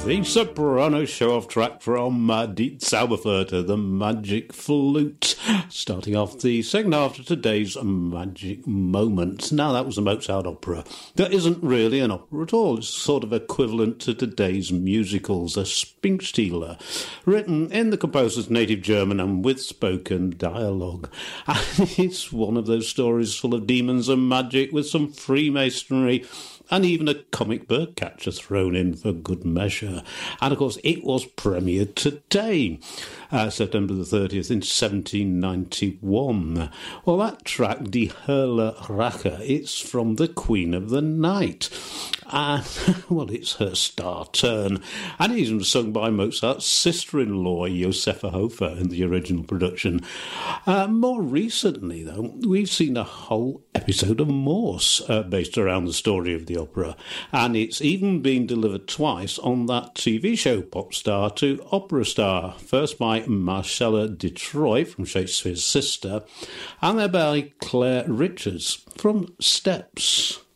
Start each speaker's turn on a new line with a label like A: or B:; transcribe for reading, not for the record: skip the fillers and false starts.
A: The soprano show-off track from Die Zauberflöte, the Magic Flute, starting off the second half of today's Magic Moment. Now, that was a Mozart opera. That isn't really an opera at all. It's sort of equivalent to today's musicals, a Spinkstieler, written in the composer's native German and with spoken dialogue. And it's one of those stories full of demons and magic with some Freemasonry and even a comic bird catcher thrown in for good measure. And, of course, it was premiered today, September the 30th in 1791. Well, that track, Die Hölle Rache, it's from the Queen of the Night. And, well, it's her star turn. And it was sung by Mozart's sister-in-law, Josefa Hofer, in the original production. More recently, though, we've seen a whole episode of Morse based around the story of the opera. And it's even been delivered twice on that TV show, Pop Star to Opera Star. First by Marcella Detroit from Shakespeare's Sister, and then by Claire Richards from Steps.